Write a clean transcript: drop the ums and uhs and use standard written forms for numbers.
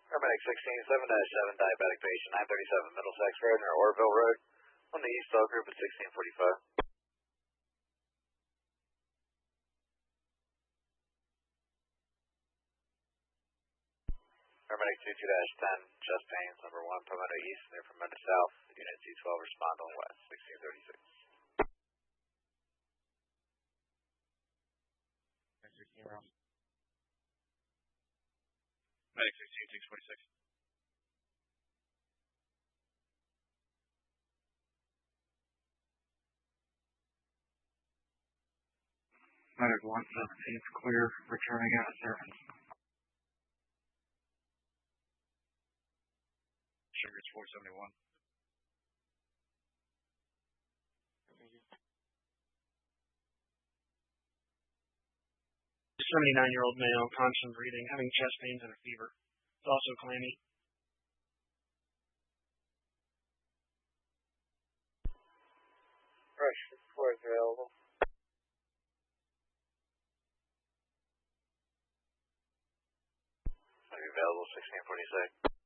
Paramedic 16-7-7, diabetic patient, 937 Middlesex Road near Orville Road, on the East Bell Group at 1645. Paramedic 22-10, chest pains, number 1, Palmetto East, near Palmetto South, Unit C12, respond on West, 1636. Medic 16-646. Medic 117, clear, returning out of service. Sugars 471. 79-year-old male, constant breathing, having chest pains and a fever. It's also clammy. Rush 4 is available. Available 1646.